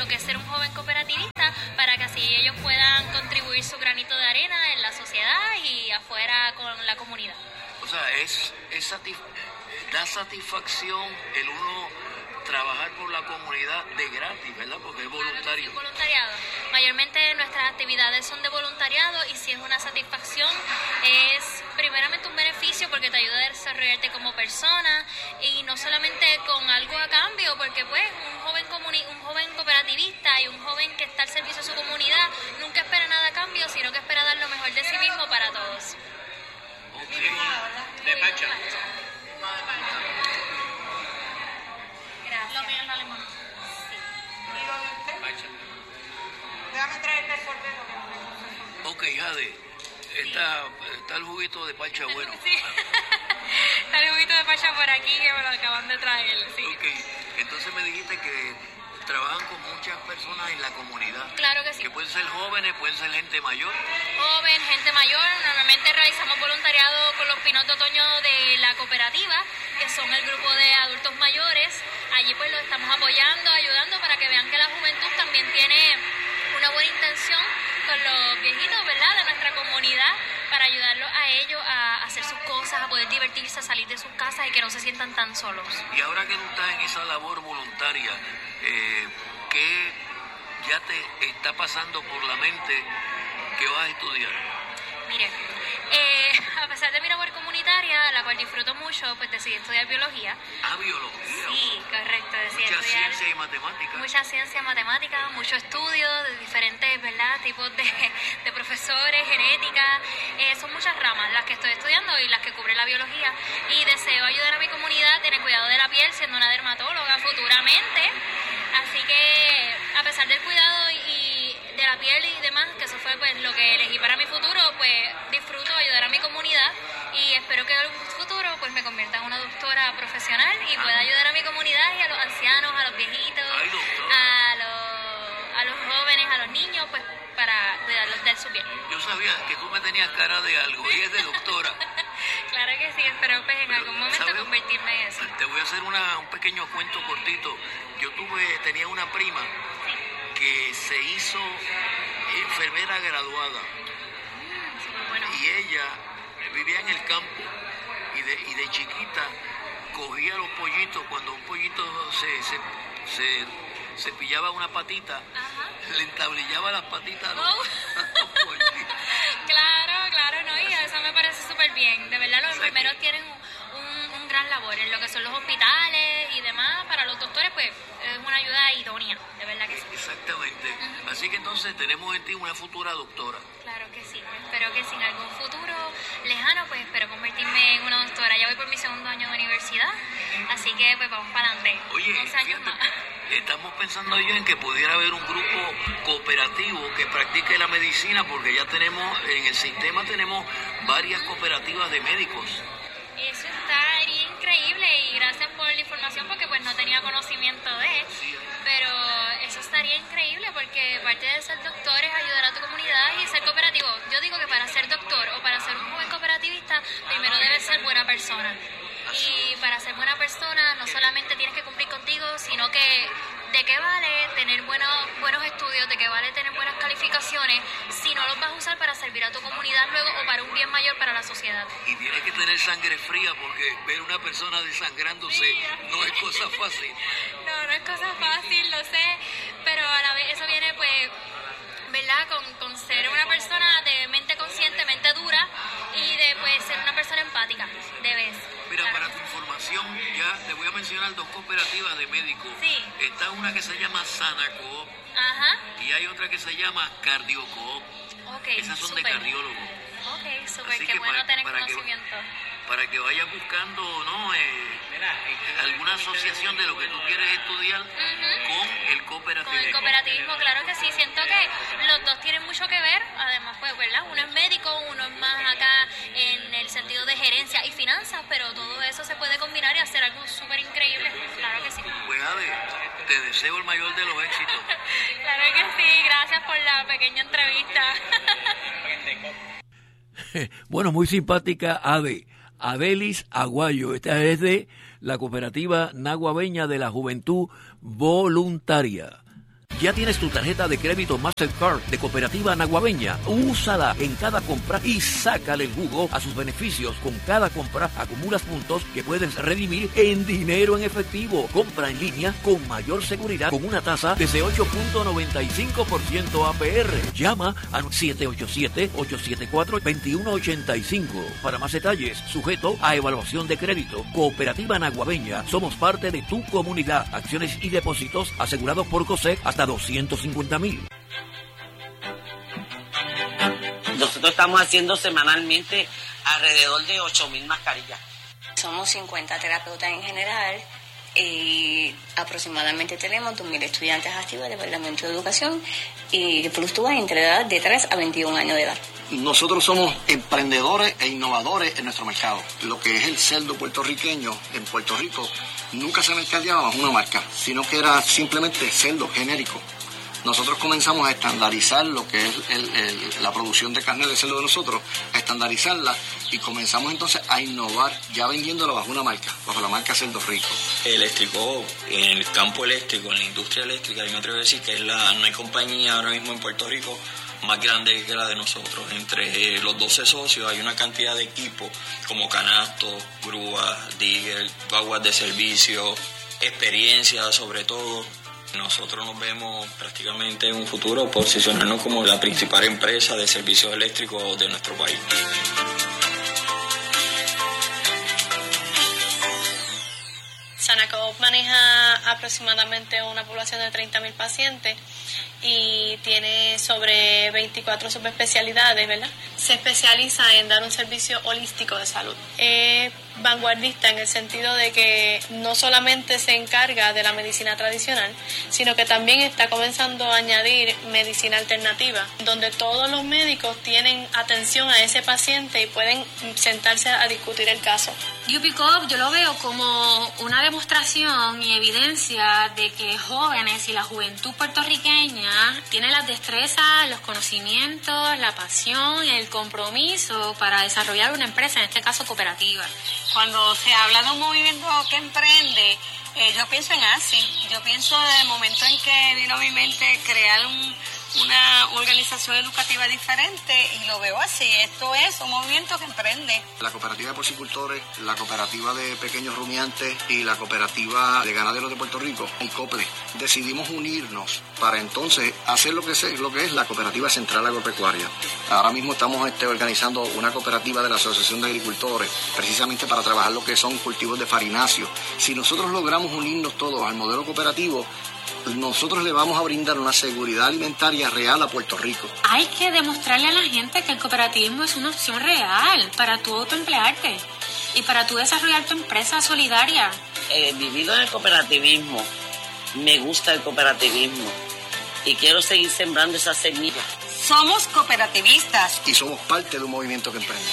lo que es ser un joven cooperativista, para que así ellos puedan contribuir su granito de arena en la sociedad y afuera con la comunidad. O sea, da satisfacción el uno trabajar por la comunidad de gratis, ¿verdad? Porque es voluntario. Sí, voluntariado. Mayormente nuestras actividades son de voluntariado y si es una satisfacción, es primeramente un beneficio porque te ayuda a desarrollarte como persona y no solamente con algo a cambio, porque pues un joven cooperativista y un joven que está al servicio de su comunidad nunca espera nada a cambio, sino que espera dar lo mejor de sí mismo para todos. Okay. De Pacha. Gracias. Lo mío es alemán. Sí. ¿Y lo de usted? Pacha. Déjame traerte el sorbeto que no tengo. Ok, Jade, está el juguito de parcha bueno. Sí. Está el juguito de pacha por aquí que me lo acaban de traer. Sí. Ok, entonces me dijiste que trabajan con muchas personas en la comunidad. Claro que sí. Que pueden ser jóvenes, pueden ser gente mayor. Joven, gente mayor, normalmente realizamos voluntariado con los pinos de otoño de la cooperativa, que son el grupo de adultos mayores. Allí pues los estamos apoyando, ayudando para que vean que la juventud también tiene una buena intención con los viejitos, ¿verdad?, de nuestra comunidad, para ayudarlos a ellos a hacer sus cosas, a poder divertirse, a salir de sus casas y que no se sientan tan solos. Y ahora que tú estás en esa labor voluntaria, ¿qué ya te está pasando por la mente que vas a estudiar? Mire, a pesar de mi labor comunitaria, la cual disfruto mucho, pues decidí estudiar biología. Ah, biología. Sí, correcto, decidí Mucha estudiar ciencia y matemática. mucha ciencia, matemática, mucho estudio de diferentes, ¿verdad?, tipos de profesores, genética. Son muchas ramas las que estoy estudiando y las que cubre la biología. Y deseo ayudar a mi comunidad en el cuidado de la piel, siendo una dermatóloga futuramente. Así que, a pesar del cuidado y de la piel y demás, que eso fue pues lo que elegí para mi futuro, pues disfruto ayudar a mi comunidad y espero que en un futuro pues me convierta en una doctora profesional y pueda ayudar a mi comunidad y a los ancianos, a los viejitos, Ay, a los jóvenes, a los niños, pues para cuidarlos de su piel. Yo sabía que tú me tenías cara de algo y es de doctora. Claro que sí, espero pues en Pero, algún momento ¿sabes? convertirme en eso. Te voy a hacer un pequeño cuento cortito. Yo tenía una prima que se hizo enfermera graduada Súper bueno. y ella vivía en el campo y de chiquita cogía los pollitos. Cuando un pollito se pillaba una patita, Ajá. le entablillaba las patitas a los, Oh. a los pollitos. Claro, no, y eso me parece súper bien. De verdad, los O sea enfermeros que- tienen un gran labor en lo que son los hospitales y demás. Para los doctores, pues, es una ayuda idónea, de verdad que sí. Exactamente. Así que entonces tenemos en ti una futura doctora. Claro que sí. Espero que si en algún futuro lejano, pues, espero convertirme en una doctora. Ya voy por mi segundo año de universidad, así que, pues, vamos para adelante. Oye, 11 años fíjate, más. estamos pensando yo en que pudiera haber un grupo cooperativo que practique la medicina, porque ya en el sistema tenemos varias cooperativas de médicos. Eso estaría increíble y gracias por la información porque pues no tenía conocimiento de, pero eso estaría increíble porque parte de ser doctor es ayudar a tu comunidad y ser cooperativo. Yo digo que para ser doctor o para ser un joven cooperativista primero debes ser buena persona. Y para ser buena persona no solamente tienes que cumplir contigo, sino que de qué vale tener buenos estudios, de qué vale tener buenas calificaciones si no los vas a usar para servir a tu comunidad luego o para un bien mayor para la sociedad. Y tienes que tener sangre fría, porque ver una persona desangrándose no es cosa fácil. No es cosa fácil, lo sé, pero a la vez eso viene pues, ¿verdad? Con ser una persona de mente consciente, mente dura y de pues ser una persona empática, debes. Mira, Claro. para tu información, ya te voy a mencionar 2 cooperativas de médicos. Sí. Está una que se llama Sanacoop Ajá, y hay otra que se llama Cardiocoop. ok, Esas son súper. de cardiólogos. Ok, súper, Así qué que bueno tener para conocimiento. para que vayas buscando, ¿no? Alguna asociación de lo que tú quieres estudiar con el cooperativismo. Con el cooperativismo, claro que sí, siento que los dos tienen mucho que ver, además pues, ¿verdad? Uno es médico, uno es más acá en el sentido de gerencia y finanzas, pero todo eso se puede combinar y hacer algo súper increíble, claro que sí. Pues Ade, te deseo el mayor de los éxitos. Claro que sí, gracias por la pequeña entrevista. Bueno, muy simpática Adelis Aguayo. Esta es de la cooperativa naguabeña de la Juventud Voluntaria. ¿Ya tienes tu tarjeta de crédito Mastercard de Cooperativa Naguabeña? Úsala en cada compra y sácale el jugo a sus beneficios. Con cada compra acumulas puntos que puedes redimir en dinero en efectivo. Compra en línea con mayor seguridad con una tasa desde 8.95% APR. Llama al 787-874-2185. Para más detalles, sujeto a evaluación de crédito. Cooperativa Naguabeña. Somos parte de tu comunidad. Acciones y depósitos asegurados por COSEC hasta 250,000. Nosotros estamos haciendo semanalmente alrededor de 8,000 mascarillas. Somos 50 terapeutas en general y aproximadamente tenemos 2,000 estudiantes activos del Departamento de Educación y fluctúan entre edad de 3 a 21 años de edad. Nosotros somos emprendedores e innovadores en nuestro mercado. Lo que es el cerdo puertorriqueño en Puerto Rico nunca se mercadeaba bajo una marca, sino que era simplemente cerdo genérico. Nosotros comenzamos a estandarizar lo que es la producción de carne de cerdo de nosotros, a estandarizarla y comenzamos entonces a innovar, ya vendiéndolo bajo una marca, bajo la marca Cerdo Rico. Eléctrico, en el campo eléctrico, en la industria eléctrica, yo me atrevo a decir que no hay compañía ahora mismo en Puerto Rico más grande que la de nosotros. Entre los 12 socios hay una cantidad de equipos como canastos, grúas, digger, guaguas de servicio, experiencia sobre todo. Nosotros nos vemos prácticamente en un futuro posicionarnos como la principal empresa de servicios eléctricos de nuestro país. Sanacoop maneja aproximadamente una población de 30,000 pacientes y tiene sobre 24 subespecialidades, ¿verdad? Se especializa en dar un servicio holístico de salud. Es vanguardista en el sentido de que no solamente se encarga de la medicina tradicional, sino que también está comenzando a añadir medicina alternativa, donde todos los médicos tienen atención a ese paciente y pueden sentarse a discutir el caso. UPCOP yo lo veo como una demostración y evidencia de que jóvenes y la juventud puertorriqueña tienen las destrezas, los conocimientos, la pasión, el compromiso para desarrollar una empresa, en este caso cooperativa. Cuando se habla de un movimiento que emprende, yo pienso en ASI. Yo pienso desde el momento en que vino a mi mente crear una organización educativa diferente y lo veo así. Esto es un movimiento que emprende. La cooperativa de porcicultores, la cooperativa de pequeños rumiantes y la cooperativa de ganaderos de Puerto Rico, el COPLE, decidimos unirnos para entonces hacer lo que es la cooperativa central agropecuaria. Ahora mismo estamos organizando una cooperativa de la Asociación de Agricultores, precisamente para trabajar lo que son cultivos de farináceos. Si nosotros logramos unirnos todos al modelo cooperativo, nosotros le vamos a brindar una seguridad alimentaria real a Puerto Rico. Hay que demostrarle a la gente que el cooperativismo es una opción real para tú autoemplearte y para tú desarrollar tu empresa solidaria. He vivido en el cooperativismo, me gusta el cooperativismo y quiero seguir sembrando esas semillas. Somos cooperativistas y somos parte de un movimiento que emprende.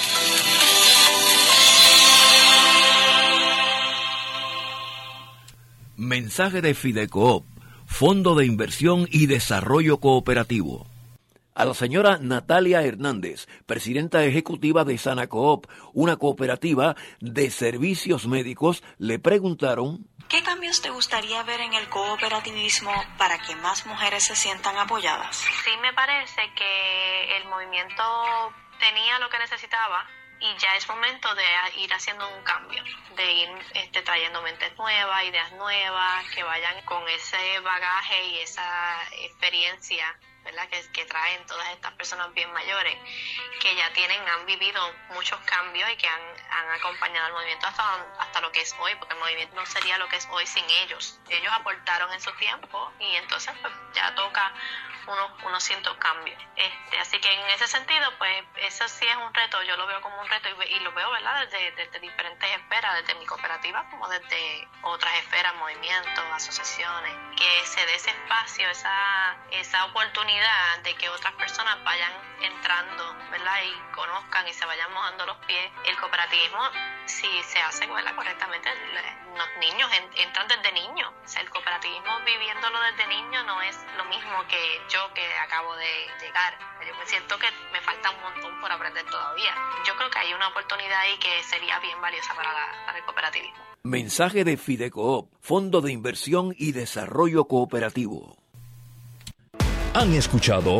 Mensaje de Fidecoop, Fondo de Inversión y Desarrollo Cooperativo. A la señora Natalia Hernández, presidenta ejecutiva de Sanacoop, una cooperativa de servicios médicos, le preguntaron: ¿qué cambios te gustaría ver en el cooperativismo para que más mujeres se sientan apoyadas? Sí, me parece que el movimiento tenía lo que necesitaba y ya es momento de ir haciendo un cambio, de ir trayendo mentes nuevas, ideas nuevas, que vayan con ese bagaje y esa experiencia, ¿verdad? Que traen todas estas personas bien mayores, que ya han vivido muchos cambios y que han acompañado al movimiento hasta lo que es hoy, porque el movimiento no sería lo que es hoy sin ellos. Ellos aportaron en su tiempo y entonces pues ya toca unos ciertos cambios. Así que en ese sentido, pues eso sí es un reto, yo lo veo como un reto y lo veo, ¿verdad? Desde diferentes esferas, desde mi cooperativa como desde otras esferas, movimientos, asociaciones, que se dé ese espacio, esa oportunidad de que otras personas vayan entrando, ¿verdad? Y conozcan y se vayan mojando los pies. El cooperativismo, si se hace, ¿verdad? Correctamente, los niños entran desde niños. O sea, el cooperativismo viviéndolo desde niño no es lo mismo que yo que acabo de llegar. Yo me siento que me falta un montón por aprender todavía. Yo creo que hay una oportunidad ahí que sería bien valiosa para el cooperativismo. Mensaje de Fidecoop, Fondo de Inversión y Desarrollo Cooperativo. Han escuchado